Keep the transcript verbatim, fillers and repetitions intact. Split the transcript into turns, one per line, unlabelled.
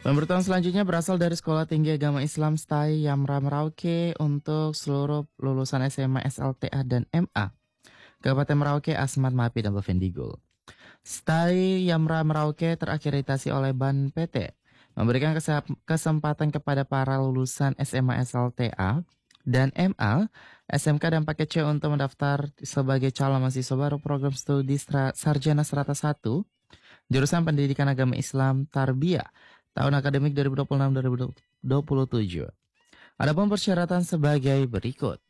Pemberitahuan selanjutnya berasal dari Sekolah Tinggi Agama Islam S T A I Yamra Merauke untuk seluruh lulusan S M A, S L T A, dan M A. Kabupaten Merauke, Asmat, Mapi, dan Bovendigul. S T A I Yamra Merauke terakreditasi oleh Ban P T, memberikan kesempatan kepada para lulusan S M A, S L T A, dan M A, S M K, dan paket C untuk mendaftar sebagai calon mahasiswa baru program studi Sarjana Strata satu, jurusan Pendidikan Agama Islam Tarbiyah, tahun akademik dua ribu dua puluh enam dua ribu dua puluh tujuh. Adapun persyaratan sebagai berikut.